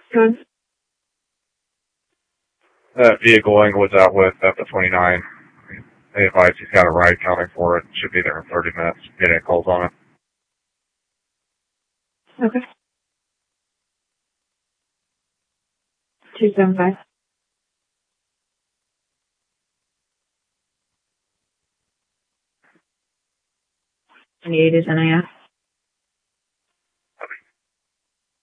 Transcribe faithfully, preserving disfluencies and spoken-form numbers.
Good. That vehicle Englewood's out with at the twenty-nine. They advise he's got a ride coming for it. Should be there in thirty minutes. Get any calls on it. Okay. two seven five. twenty-eight is N I S.